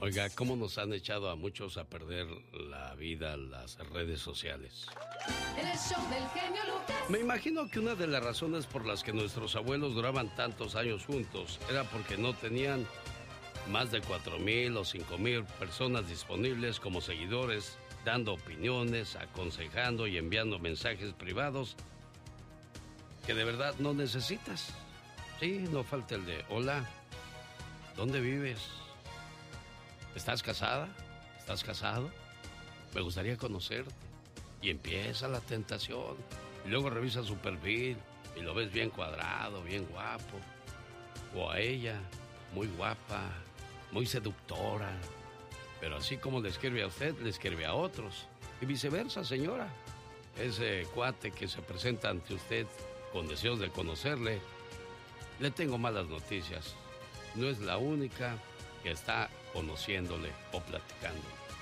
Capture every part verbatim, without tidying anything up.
Oiga, ¿cómo nos han echado a muchos a perder la vida las redes sociales? En el show del genio Lucas. Me imagino que una de las razones por las que nuestros abuelos duraban tantos años juntos era porque no tenían más de cuatro mil o cinco mil personas disponibles como seguidores, dando opiniones, aconsejando y enviando mensajes privados que de verdad no necesitas. Sí, no falta el de, hola, ¿dónde vives? ¿Estás casada? ¿Estás casado? Me gustaría conocerte. Y empieza la tentación. Y luego revisas su perfil y lo ves bien cuadrado, bien guapo. O a ella, muy guapa, muy seductora. Pero así como le escribe a usted, le escribe a otros. Y viceversa, señora. Ese cuate que se presenta ante usted con deseos de conocerle, le tengo malas noticias. No es la única que está conociéndole o platicando.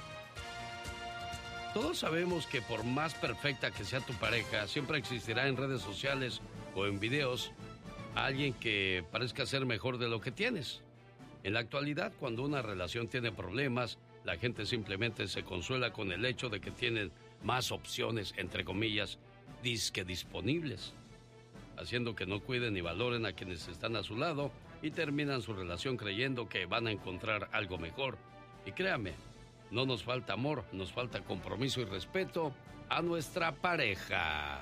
Todos sabemos que por más perfecta que sea tu pareja, siempre existirá en redes sociales o en videos alguien que parezca ser mejor de lo que tienes. En la actualidad, cuando una relación tiene problemas, la gente simplemente se consuela con el hecho de que tienen más opciones, entre comillas, disque disponibles, haciendo que no cuiden ni valoren a quienes están a su lado y terminan su relación creyendo que van a encontrar algo mejor. Y créame, no nos falta amor, nos falta compromiso y respeto a nuestra pareja.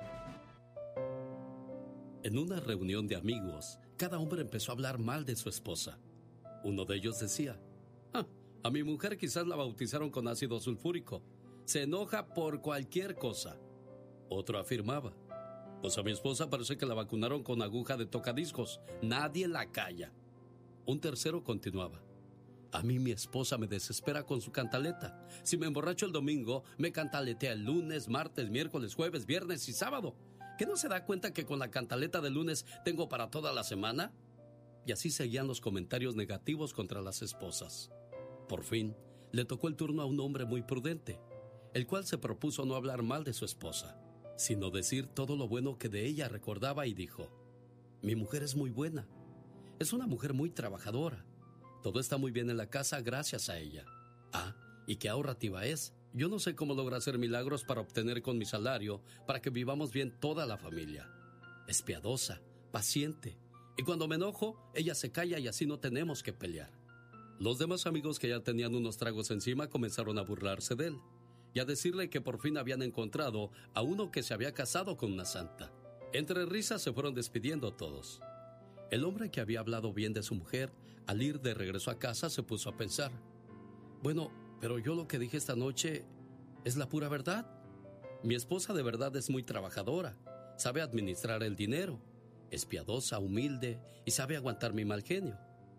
En una reunión de amigos, cada hombre empezó a hablar mal de su esposa. Uno de ellos decía, ah, a mi mujer quizás la bautizaron con ácido sulfúrico. Se enoja por cualquier cosa. Otro afirmaba, pues a mi esposa parece que la vacunaron con aguja de tocadiscos. Nadie la calla. Un tercero continuaba, a mí mi esposa me desespera con su cantaleta. Si me emborracho el domingo, me cantaletea el lunes, martes, miércoles, jueves, viernes y sábado. ¿Qué no se da cuenta que con la cantaleta del lunes tengo para toda la semana? Y así seguían los comentarios negativos contra las esposas. Por fin, le tocó el turno a un hombre muy prudente, el cual se propuso no hablar mal de su esposa, sino decir todo lo bueno que de ella recordaba y dijo, mi mujer es muy buena. Es una mujer muy trabajadora. Todo está muy bien en la casa gracias a ella. Ah, y qué ahorrativa es. Yo no sé cómo logra hacer milagros para obtener con mi salario para que vivamos bien toda la familia. Es piadosa, paciente. Y cuando me enojo, ella se calla y así no tenemos que pelear. Los demás amigos que ya tenían unos tragos encima comenzaron a burlarse de él y a decirle que por fin habían encontrado a uno que se había casado con una santa. Entre risas se fueron despidiendo todos. El hombre que había hablado bien de su mujer, al ir de regreso a casa, se puso a pensar, bueno, pero yo lo que dije esta noche es la pura verdad. Mi esposa de verdad es muy trabajadora, sabe administrar el dinero, es piadosa, humilde y sabe aguantar mi mal genio.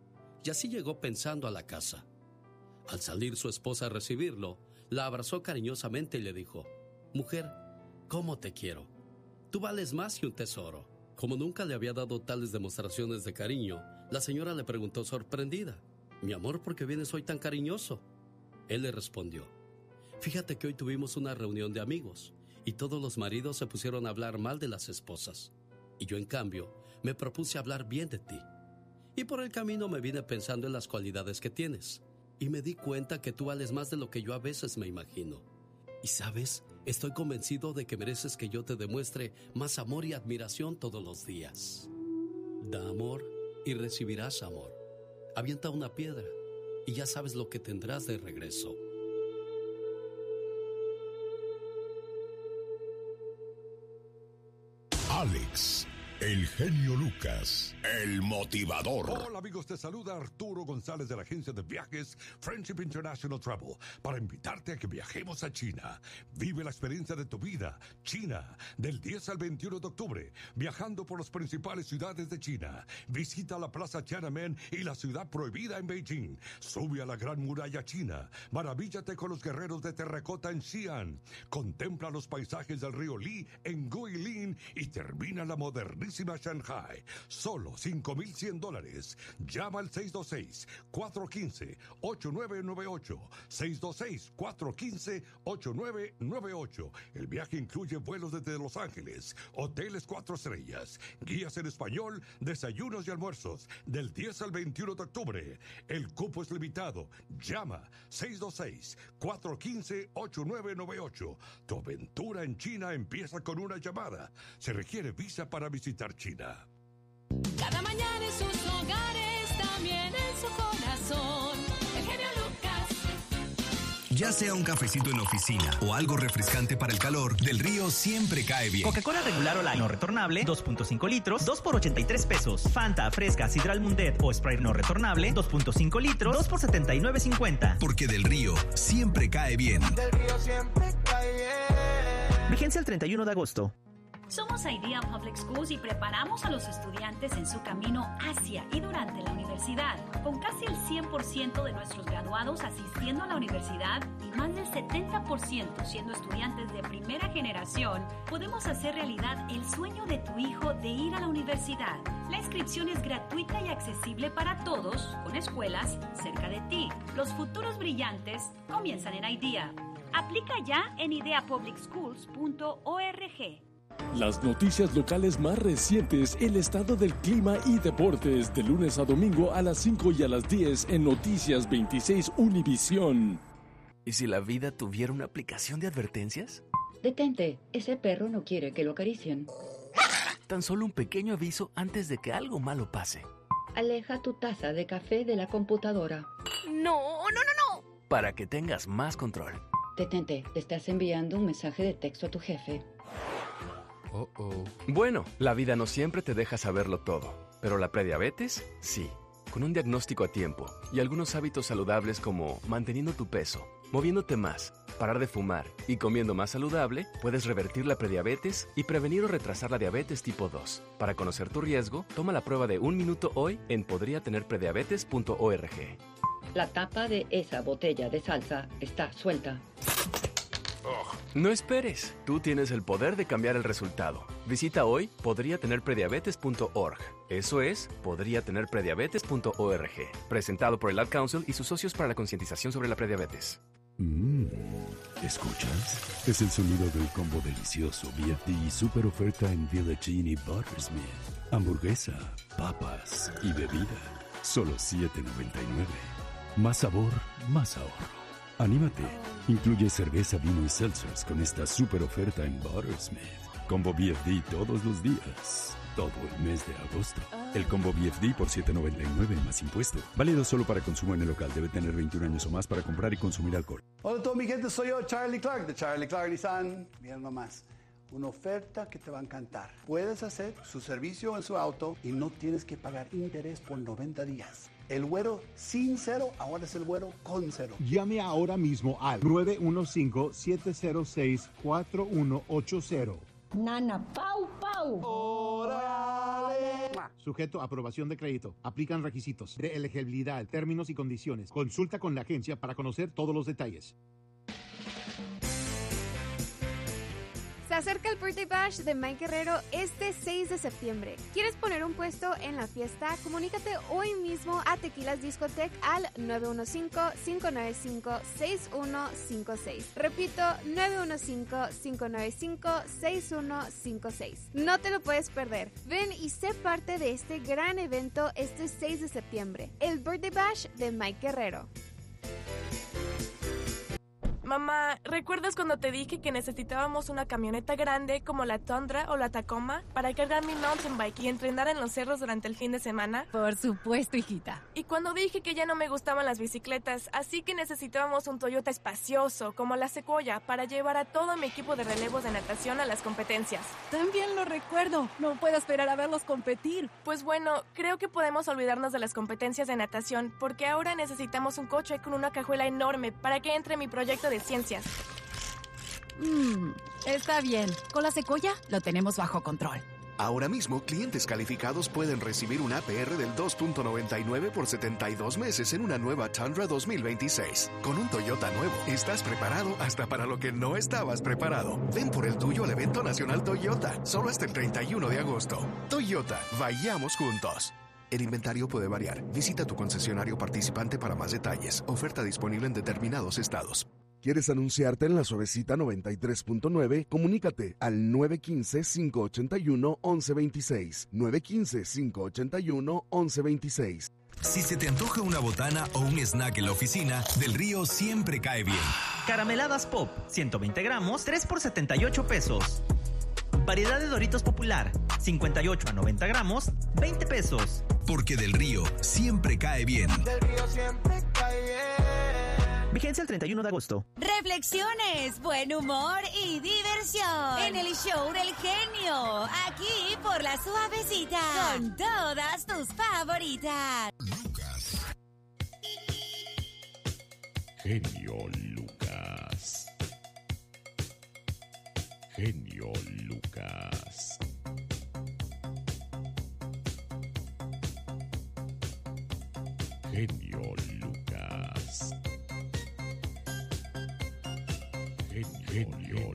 Y así llegó pensando a la casa. Al salir su esposa a recibirlo, la abrazó cariñosamente y le dijo, mujer, ¿cómo te quiero? Tú vales más que un tesoro. Como nunca le había dado tales demostraciones de cariño, la señora le preguntó sorprendida, mi amor, ¿por qué vienes hoy tan cariñoso? Él le respondió, fíjate que hoy tuvimos una reunión de amigos y todos los maridos se pusieron a hablar mal de las esposas. Y yo, en cambio, me propuse hablar bien de ti. Y por el camino me vine pensando en las cualidades que tienes. Y me di cuenta que tú vales más de lo que yo a veces me imagino. Y sabes, estoy convencido de que mereces que yo te demuestre más amor y admiración todos los días. Da amor y recibirás amor. Avienta una piedra y ya sabes lo que tendrás de regreso. Alex, el genio Lucas, el motivador. Hola amigos, te saluda Arturo González de la agencia de viajes Friendship International Travel para invitarte a que viajemos a China. Vive la experiencia de tu vida, China, del diez al veintiuno de octubre, viajando por las principales ciudades de China. Visita la Plaza Tiananmen y la ciudad prohibida en Beijing. Sube a la Gran Muralla China. Maravíllate con los guerreros de terracota en Xi'an. Contempla los paisajes del río Li en Guilin y termina la modernidad perrísima Shanghai. Solo cinco mil cien dólares. Llama al seis dos seis, cuatro uno cinco, ocho nueve nueve ocho. seis dos seis, cuatro uno cinco, ocho nueve nueve ocho. El viaje incluye vuelos desde Los Ángeles, hoteles cuatro estrellas, guías en español, desayunos y almuerzos, del diez al veintiuno de octubre. El cupo es limitado. Llama seis dos seis, cuatro uno cinco, ocho nueve nueve ocho. Tu aventura en China empieza con una llamada. Se requiere visa para visitar China. Cada mañana en sus hogares, también en su corazón. El genio Lucas. Ya sea un cafecito en la oficina o algo refrescante para el calor, Del Río siempre cae bien. Coca-Cola regular o light no retornable, dos punto cinco litros, dos por ochenta y tres pesos. Fanta, fresca, Sidral Mundet o Sprite no retornable, dos punto cinco litros, dos por setenta y nueve cincuenta. Porque Del Río siempre cae bien. Del Río siempre cae bien. Vigencia el treinta y uno de agosto. Somos Idea Public Schools y preparamos a los estudiantes en su camino hacia y durante la universidad. Con casi el cien por ciento de nuestros graduados asistiendo a la universidad y más del setenta por ciento siendo estudiantes de primera generación, podemos hacer realidad el sueño de tu hijo de ir a la universidad. La inscripción es gratuita y accesible para todos, con escuelas cerca de ti. Los futuros brillantes comienzan en Idea. Aplica ya en idea public schools punto org. Las noticias locales más recientes, el estado del clima y deportes, de lunes a domingo a las cinco y a las diez en Noticias veintiséis Univisión. ¿Y si la vida tuviera una aplicación de advertencias? Detente, ese perro no quiere que lo acaricien. Tan solo un pequeño aviso antes de que algo malo pase. Aleja tu taza de café de la computadora. No, no, no, no. Para que tengas más control. Detente, le estás enviando un mensaje de texto a tu jefe. Oh, oh. Bueno, la vida no siempre te deja saberlo todo, pero la prediabetes, sí. Con un diagnóstico a tiempo y algunos hábitos saludables como manteniendo tu peso, moviéndote más, parar de fumar y comiendo más saludable, puedes revertir la prediabetes y prevenir o retrasar la diabetes tipo dos. Para conocer tu riesgo, toma la prueba de un minuto hoy en podría tener prediabetes punto org. La tapa de esa botella de salsa está suelta. No esperes, tú tienes el poder de cambiar el resultado. Visita hoy podría tener prediabetes punto org. Eso es, podría tener prediabetes punto org. Presentado por el Ad Council y sus socios para la concientización sobre la prediabetes. Mmm, ¿escuchas? Es el sonido del combo delicioso B F D y super oferta en Village Inn y Buttersmith. Hamburguesa, papas y bebida. Solo siete noventa y nueve. Más sabor, más ahorro. Anímate. Incluye cerveza, vino y seltzers con esta super oferta en Buttersmith. Combo B F D todos los días. Todo el mes de agosto. El combo B F D por siete noventa y nueve más impuesto. Válido solo para consumo en el local. Debe tener veintiún años o más para comprar y consumir alcohol. Hola a toda mi gente, soy yo, Charlie Clark, de Charlie Clark Nissan. Miren nomás, una oferta que te va a encantar. Puedes hacer su servicio en su auto y no tienes que pagar interés por noventa días. El güero sin cero, ahora es el güero con cero. Llame ahora mismo al nueve uno cinco, siete cero seis, cuatro uno ocho cero. Nana, pau, pau. ¡Órale! Sujeto a aprobación de crédito. Aplican requisitos de elegibilidad, términos y condiciones. Consulta con la agencia para conocer todos los detalles. Se acerca el Birthday Bash de Mike Guerrero este seis de septiembre. ¿Quieres poner un puesto en la fiesta? Comunícate hoy mismo a Tequilas Discotech al nueve uno cinco, cinco nueve cinco, seis uno cinco seis. Repito, nueve uno cinco, cinco nueve cinco, seis uno cinco seis. No te lo puedes perder. Ven y sé parte de este gran evento este seis de septiembre. El Birthday Bash de Mike Guerrero. Mamá, ¿recuerdas cuando te dije que necesitábamos una camioneta grande como la Tundra o la Tacoma para cargar mi mountain bike y entrenar en los cerros durante el fin de semana? Por supuesto, hijita. Y cuando dije que ya no me gustaban las bicicletas, así que necesitábamos un Toyota espacioso como la Sequoia para llevar a todo mi equipo de relevos de natación a las competencias. También lo recuerdo. No puedo esperar a verlos competir. Pues bueno, creo que podemos olvidarnos de las competencias de natación porque ahora necesitamos un coche con una cajuela enorme para que entre mi proyecto de ciencias. Mm, está bien. Con la Sequoia lo tenemos bajo control. Ahora mismo, clientes calificados pueden recibir un A P R del dos punto noventa y nueve por setenta y dos meses en una nueva Tundra dos mil veintiséis. Con un Toyota nuevo, estás preparado hasta para lo que no estabas preparado. Ven por el tuyo al evento nacional Toyota, solo hasta el treinta y uno de agosto. Toyota, vayamos juntos. El inventario puede variar. Visita tu concesionario participante para más detalles. Oferta disponible en determinados estados. ¿Quieres anunciarte en la Suavecita noventa y tres punto nueve? Comunícate al nueve uno cinco, cinco ocho uno, once veintiséis. nueve uno cinco, cinco ocho uno, once veintiséis. Si se te antoja una botana o un snack en la oficina, Del Río siempre cae bien. Carameladas Pop, ciento veinte gramos, tres por setenta y ocho pesos. Variedad de Doritos Popular, cincuenta y ocho a noventa gramos, veinte pesos. Porque Del Río siempre cae bien. Del Río siempre cae bien. Vigencia el treinta y uno de agosto. Reflexiones, buen humor y diversión en el show del genio. Aquí por la Suavecita. Con todas tus favoritas. Lucas. Genio Lucas. Genio Lucas. Genio Lucas. Genio, genio